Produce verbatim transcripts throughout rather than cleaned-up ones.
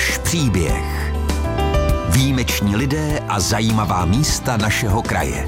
Náš příběh. Výjimeční lidé a zajímavá místa našeho kraje.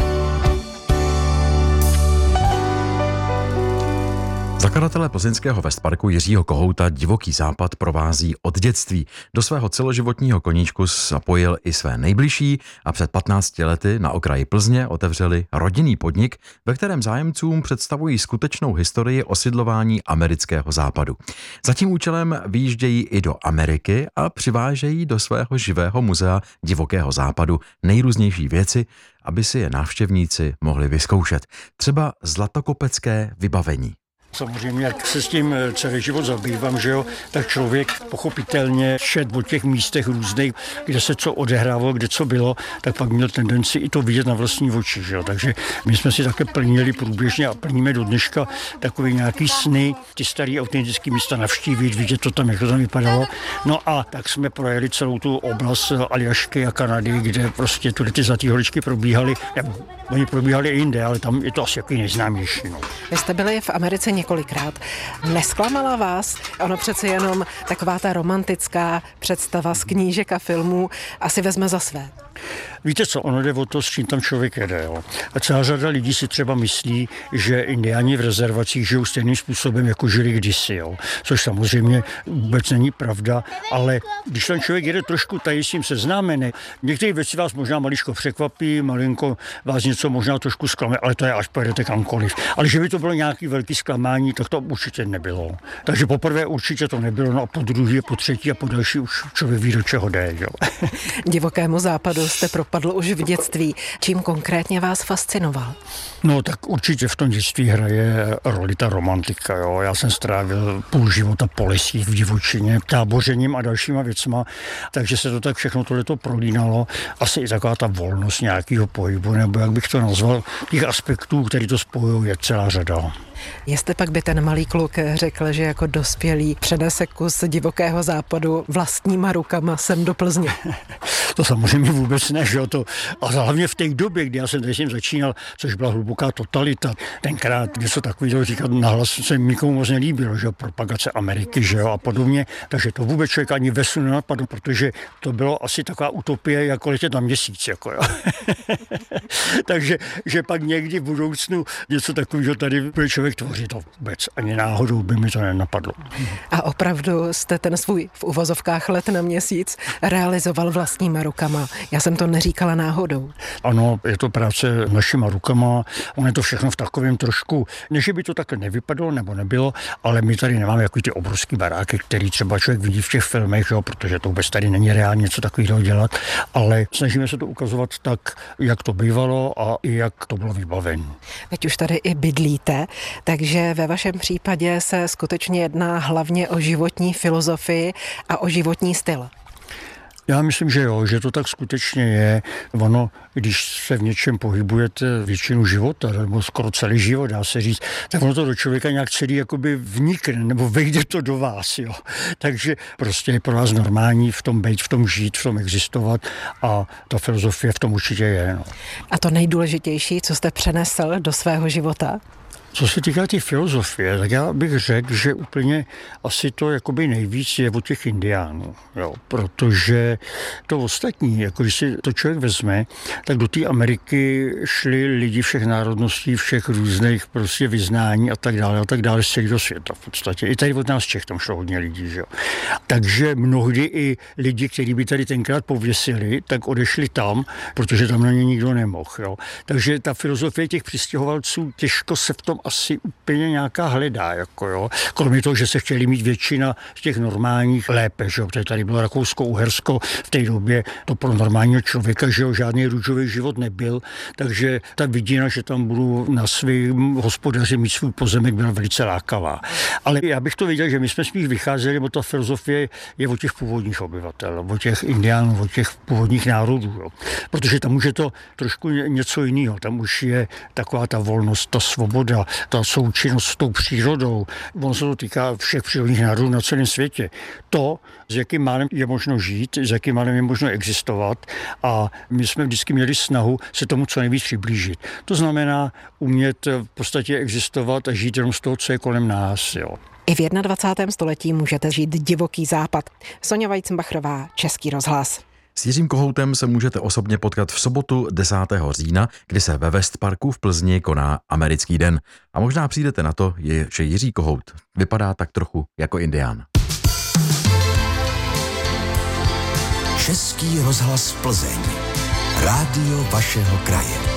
Zakladatele plzeňského Westparku Jiřího Kohouta Divoký západ provází od dětství. Do svého celoživotního koníčku zapojil i své nejbližší a před patnácti lety na okraji Plzně otevřeli rodinný podnik, ve kterém zájemcům představují skutečnou historii osidlování amerického západu. Za tím účelem vyjíždějí i do Ameriky a přivážejí do svého živého muzea Divokého západu nejrůznější věci, aby si je návštěvníci mohli vyzkoušet. Třeba zlatokopecké vybavení. Samozřejmě, jak se s tím celý život zabývám, že jo, tak člověk pochopitelně šet o těch místech různých, kde se co odehrávalo, kde co bylo, tak pak měl tendenci i to vidět na vlastní oči, že jo. Takže my jsme si také plnili průběžně a plníme do dneška takový nějaký sny, ty staré autentické místa navštívit, vidět to tam, jak to tam vypadalo. No a tak jsme projeli celou tu oblast Aljašky a Kanady, kde prostě tudy ty zlatý holičky probíhaly. Oni probíhali i jinde, ale tam je to asi jaký nejznámější. No. Vy jste byli v Americe několikrát. Nesklamala vás? Ono přece jenom taková ta romantická představa z knížek a filmů asi vezme za své. Víte co, ono jde o to, s čím tam člověk jede. Jo. A celá řada lidí si třeba myslí, že indiáni v rezervacích žijou stejným způsobem, jako žili kdysi. Jo. Což samozřejmě vůbec není pravda, ale když tam člověk jede trošku tady s tím seznámený, některé věci vás možná maličko překvapí, malinko vás něco možná trošku zklame, ale to je až pojedete kamkoliv. Ale že by to bylo nějaký velký zklamání, tak to určitě nebylo. Takže poprvé určitě to nebylo, no a po druhé, po třetí a po další už člověk ví, do čeho jde. Jo. Divokému západu jste propadl už v dětství. Čím konkrétně vás fascinoval? No tak určitě v tom dětství hraje roli ta romantika. Jo. Já jsem strávil půl života po lesích v divočině, tábořením a dalšíma věcma, takže se to tak všechno tohleto prolínalo. Asi i taková ta volnost nějakého pohybu, nebo jak bych to nazval, těch aspektů, který to spojují, je celá řada. Jestli pak by ten malý kluk řekl, že jako dospělý přenese kus Divokého západu vlastníma rukama sem do Plzně? To samozřejmě vůbec ne, že jo, to. A hlavně v té době, kdy já jsem tady s tím začínal, což byla hluboká totalita, tenkrát něco takového říkat nahlas se nikomu moc nelíbilo, že jo, propagace Ameriky, že jo, a podobně, takže to vůbec člověk ani ve snu nenapadl, protože to bylo asi taková utopie, jako letět na měsíc, jako jo. Takže, že pak někdy v budoucnu něco takového tady bude člověk tvořit, to vůbec ani náhodou by mi to nenapadlo. A opravdu jste ten svůj v uvozovkách let na měsíc realizoval vlastníma rukama. Já jsem to neříkala náhodou. Ano, je to práce našima rukama, ono je to všechno v takovém trošku, než by to takhle nevypadalo nebo nebylo, ale my tady nemáme jako ty obrovský baráky, který třeba člověk vidí v těch filmech, jo, protože to vůbec tady není reálně něco takového dělat, ale snažíme se to ukazovat tak, jak to bývalo a i jak to bylo vybaveno. Teď už tady i bydlíte, takže ve vašem případě se skutečně jedná hlavně o životní filozofii a o životní styl. Já myslím, že jo, že to tak skutečně je. Ono, když se v něčem pohybujete většinu života, nebo skoro celý život, dá se říct, tak ono to do člověka nějak celý jakoby vnikne, nebo vejde to do vás, jo. Takže prostě je pro vás normální v tom být, v tom žít, v tom existovat a ta filozofie v tom určitě je. No. A to nejdůležitější, co jste přenesl do svého života? Co se týká té filozofie, tak já bych řekl, že úplně asi to jakoby nejvíc je od těch indiánů, jo, protože to ostatní, jako když si to člověk vezme, tak do té Ameriky šli lidi všech národností, všech různých prostě vyznání a tak dále a tak dále z celého světa v podstatě. I tady od nás Čech tam šlo hodně lidí, že jo. Takže mnohdy i lidi, kteří by tady tenkrát pověsili, tak odešli tam, protože tam na ně nikdo nemohl, jo. Takže ta filozofie těch přistěhovalců těžko se v tom asi úplně nějaká hledá, jako jo. Kromě toho, že se chtěli mít většina z těch normálních lépe, že jo, protože tady bylo Rakousko-Uhersko v té době, to pro normálního člověka, že jo, žádný růžový život nebyl, takže ta vidina, že tam budu na svým hospodaři mít svůj pozemek, byla velice lákavá. Ale já bych to viděl, že my jsme spíš vycházeli, bo ta filozofie je o těch původních obyvatel, o těch indiánů, o těch původních národů, jo. Protože tam už je to trošku něco jiného, tam už je taková ta volnost, ta svoboda, ta součinnost s tou přírodou. On se to týká všech přírodních národů na celém světě. To, s jakým málem je možno žít, s jakým málem je možno existovat a my jsme vždycky měli snahu se tomu co nejvíc přiblížit. To znamená umět v podstatě existovat a žít jenom z toho, co je kolem nás. Jo. I v dvacátém prvním století můžete žít divoký západ. Sonja Weizenbacherová, Český rozhlas. S Jiřím Kohoutem se můžete osobně potkat v sobotu desátého října, kdy se ve Westparku v Plzni koná Americký den. A možná přijdete na to, že Jiří Kohout vypadá tak trochu jako indián. Český rozhlas Plzeň. Rádio vašeho kraje.